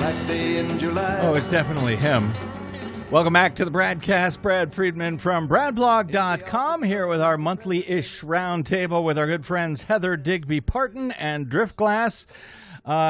black day in July. Oh, it's definitely him. Welcome back to the Bradcast. Brad Friedman from BradBlog.com here with our monthly-ish roundtable with our good friends Heather Digby Parton and Driftglass.